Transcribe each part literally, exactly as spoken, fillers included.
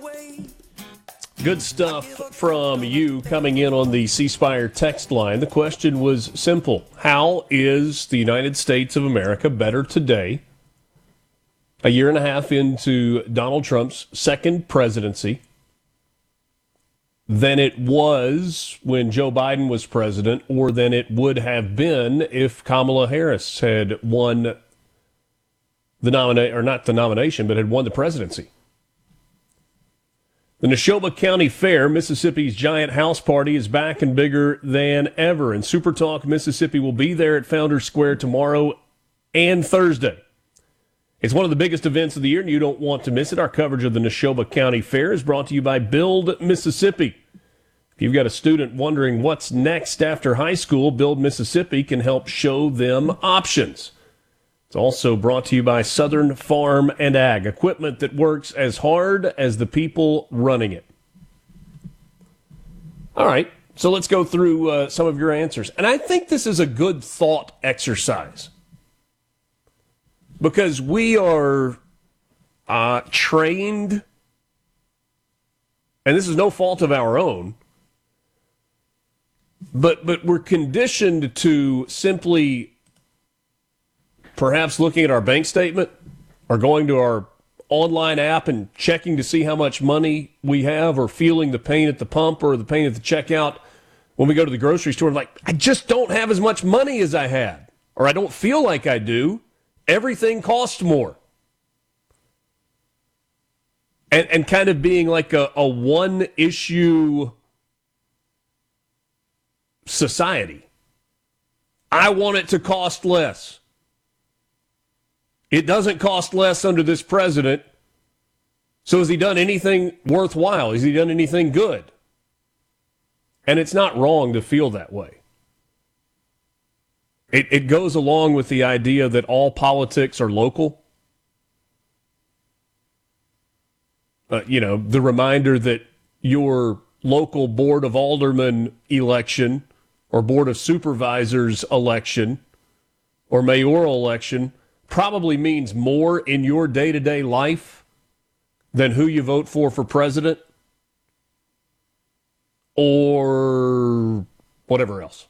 Good stuff from you coming in on the C Spire text line. The question was simple. How is the United States of America better today, a year and a half into Donald Trump's second presidency, than it was when Joe Biden was president, or than it would have been if Kamala Harris had won the nomination, or not the nomination, but had won the presidency? The Neshoba County Fair, Mississippi's giant house party, is back and bigger than ever. And Super Talk Mississippi will be there at Founders Square tomorrow and Thursday. It's one of the biggest events of the year, and you don't want to miss it. Our coverage of the Neshoba County Fair is brought to you by Build Mississippi. If you've got a student wondering what's next after high school, Build Mississippi can help show them options. It's also brought to you by Southern Farm and Ag, equipment that works as hard as the people running it. All right, so let's go through uh, some of your answers. And I think this is a good thought exercise, because we are uh, trained, and this is no fault of our own, but but we're conditioned to simply perhaps looking at our bank statement or going to our online app and checking to see how much money we have, or feeling the pain at the pump or the pain at the checkout when we go to the grocery store. Like, I just don't have as much money as I had, or I don't feel like I do. Everything costs more. And, and kind of being like a, a one-issue society. I want it to cost less. It doesn't cost less under this president. So has he done anything worthwhile? Has he done anything good? And it's not wrong to feel that way. It, it goes along with the idea that all politics are local. Uh, you know, the reminder that your local Board of Aldermen election or Board of Supervisors election or mayoral election probably means more in your day-to-day life than who you vote for for president or whatever else.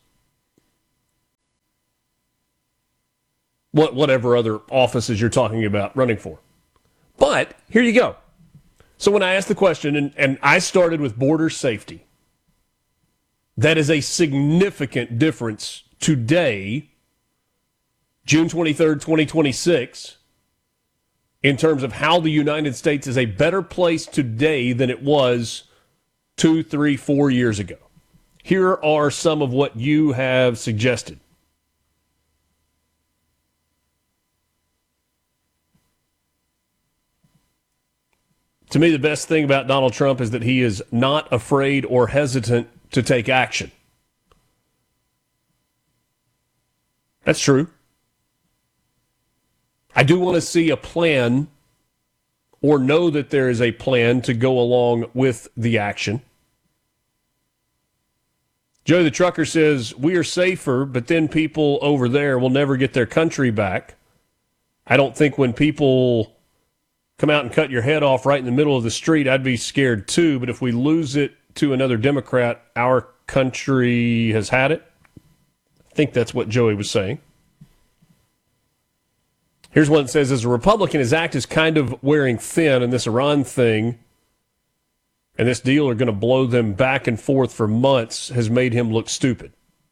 What, whatever other offices you're talking about running for. But here you go. So when I asked the question, and, and I started with border safety, that is a significant difference today, June twenty-third, twenty twenty-six, in terms of how the United States is a better place today than it was two, three, four years ago. Here are some of what you have suggested. To me, the best thing about Donald Trump is that he is not afraid or hesitant to take action. That's true. I do want to see a plan, or know that there is a plan to go along with the action. Joey the Trucker says, we are safer, but then people over there will never get their country back. I don't think when people come out and cut your head off right in the middle of the street, I'd be scared too. But if we lose it to another Democrat, our country has had it. I think that's what Joey was saying. Here's one that says, as a Republican, his act is kind of wearing thin, and this Iran thing and this deal are going to blow them back and forth for months has made him look stupid.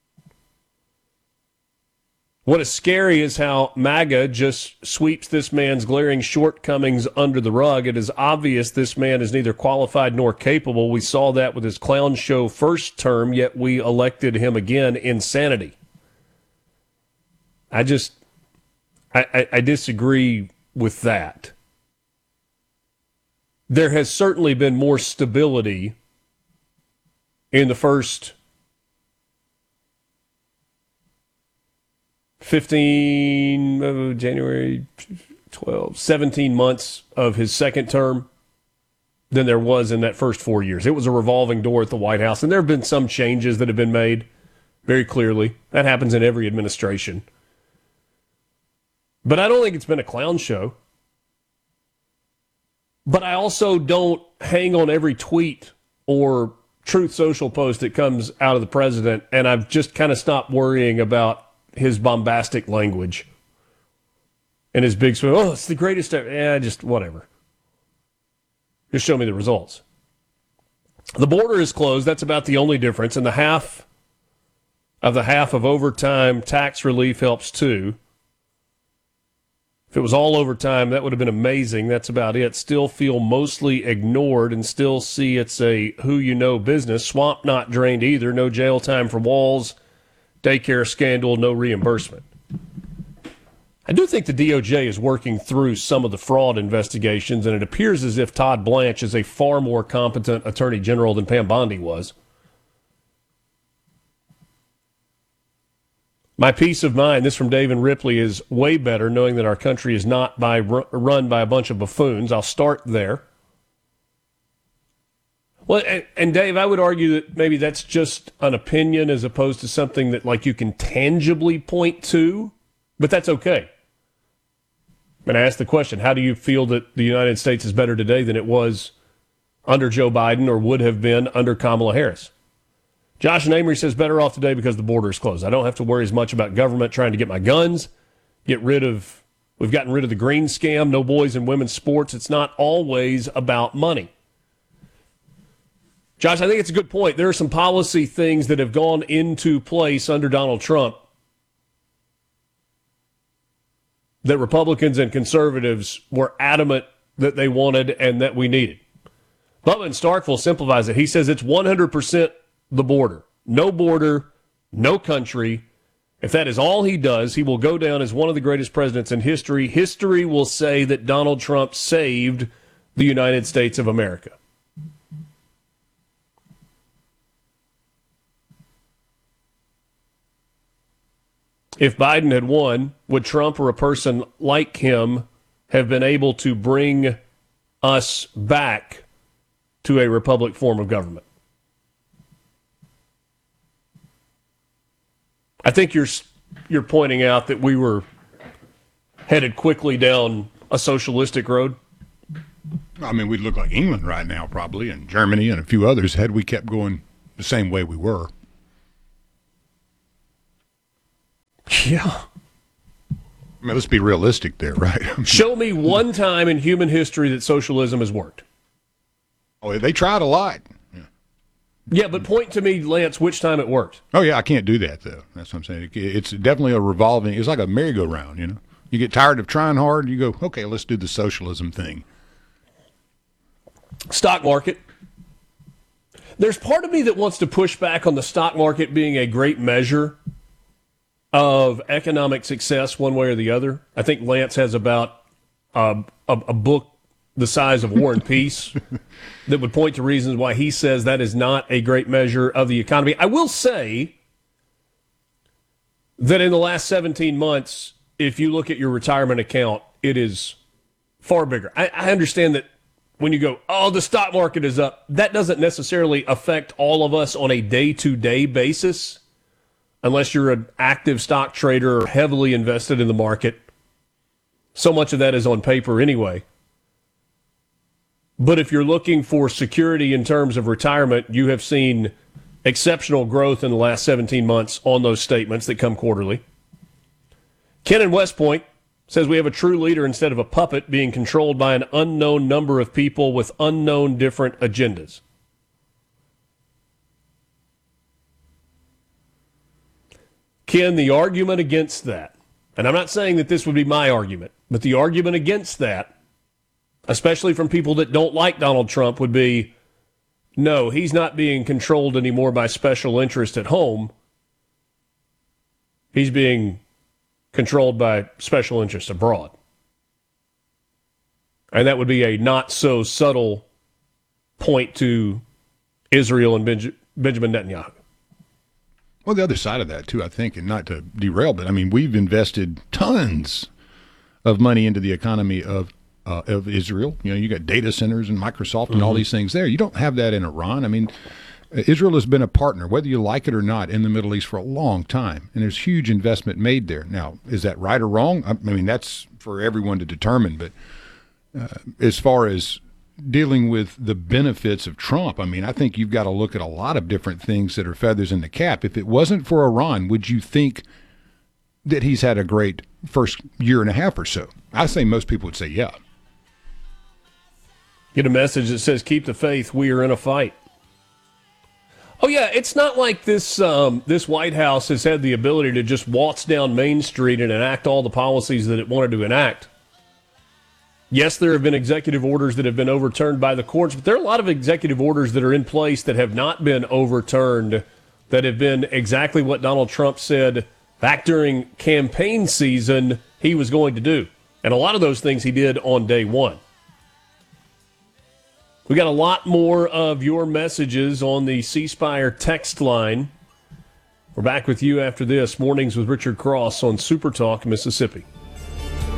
What is scary is how MAGA just sweeps this man's glaring shortcomings under the rug. It is obvious this man is neither qualified nor capable. We saw that with his clown show first term, yet we elected him again. Insanity. I just, I, I, I disagree with that. There has certainly been more stability in the first fifteen, uh, January twelve, seventeen months of his second term than there was in that first four years. It was a revolving door at the White House, and there have been some changes that have been made very clearly. That happens in every administration. But I don't think it's been a clown show. But I also don't hang on every tweet or Truth Social post that comes out of the president, and I've just kind of stopped worrying about his bombastic language and his big swing. Oh, it's the greatest ever. Yeah, just whatever. Just show me the results. The border is closed. That's about the only difference. And the half of the half of overtime tax relief helps too. If it was all overtime, that would have been amazing. That's about it. Still feel mostly ignored and still see it's a who-you-know business. Swamp not drained either. No jail time for Walls. Daycare scandal, no reimbursement. I do think the D O J is working through some of the fraud investigations, and it appears as if Todd Blanche is a far more competent attorney general than Pam Bondi was. My peace of mind, this from Dave and Ripley, is way better knowing that our country is not by run by a bunch of buffoons. I'll start there. Well, and, and Dave, I would argue that maybe that's just an opinion as opposed to something that like you can tangibly point to, but that's okay. And I asked the question, how do you feel that the United States is better today than it was under Joe Biden or would have been under Kamala Harris? Josh and Amory says better off today because the border is closed. I don't have to worry as much about government trying to get my guns, get rid of, we've gotten rid of the green scam, no boys and women's sports. It's not always about money. Josh, I think it's a good point. There are some policy things that have gone into place under Donald Trump that Republicans and conservatives were adamant that they wanted and that we needed. Bubba in Starkville simplifies it. He says it's one hundred percent the border. No border, no country. If that is all he does, he will go down as one of the greatest presidents in history. History will say that Donald Trump saved the United States of America. If Biden had won, would Trump or a person like him have been able to bring us back to a republic form of government? I think you're you're pointing out that we were headed quickly down a socialistic road. I mean, we'd look like England right now, probably, and Germany and a few others had we kept going the same way we were. Yeah. I mean, let's be realistic there, right? Show me one time in human history that socialism has worked. Oh, they tried a lot. Yeah. Yeah, but point to me, Lance, which time it worked. Oh, yeah, I can't do that, though. That's what I'm saying. It's definitely a revolving, it's like a merry-go-round, you know? You get tired of trying hard, you go, okay, let's do the socialism thing. Stock market. There's part of me that wants to push back on the stock market being a great measure of economic success one way or the other. I think Lance has about uh, a, a book the size of War and Peace that would point to reasons why he says that is not a great measure of the economy. I will say that in the last seventeen months, if you look at your retirement account, it is far bigger. I, I understand that when you go, oh, the stock market is up, that doesn't necessarily affect all of us on a day-to-day basis unless you're an active stock trader or heavily invested in the market. So much of that is on paper anyway. But if you're looking for security in terms of retirement, you have seen exceptional growth in the last seventeen months on those statements that come quarterly. Ken in West Point says we have a true leader instead of a puppet being controlled by an unknown number of people with unknown different agendas. Ken, the argument against that, and I'm not saying that this would be my argument, but the argument against that, especially from people that don't like Donald Trump, would be, no, he's not being controlled anymore by special interest at home. He's being controlled by special interest abroad. And that would be a not so subtle point to Israel and Benj- Benjamin Netanyahu. Well, the other side of that, too, I think, and not to derail, but I mean, we've invested tons of money into the economy of uh, of Israel. You know, you got data centers and Microsoft and mm-hmm. all these things there. You don't have that in Iran. I mean, Israel has been a partner, whether you like it or not, in the Middle East for a long time, and there's huge investment made there. Now, is that right or wrong? I mean, that's for everyone to determine, but uh, as far as dealing with the benefits of Trump, I mean, I think you've got to look at a lot of different things that are feathers in the cap. If it wasn't for Iran, would you think that he's had a great first year and a half or so? I say most people would say, yeah. Get a message that says, keep the faith, we are in a fight. Oh, yeah, it's not like this um, this White House has had the ability to just waltz down Main Street and enact all the policies that it wanted to enact. Yes, there have been executive orders that have been overturned by the courts, but there are a lot of executive orders that are in place that have not been overturned, that have been exactly what Donald Trump said back during campaign season he was going to do. And a lot of those things he did on day one. We got a lot more of your messages on the C Spire text line. We're back with you after this. Mornings with Richard Cross on Super Talk, Mississippi.